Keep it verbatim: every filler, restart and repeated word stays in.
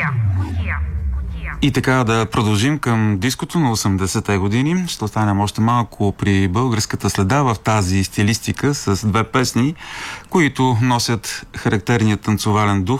И така да продължим към диското на осемдесетте години. Ще останем още малко при българската следа в тази стилистика с две песни, които носят характерния танцовален дух